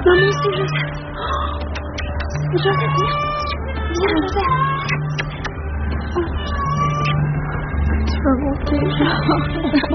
Maman, c'est Joseph. Joseph, viens, Joseph. Tu vas monter.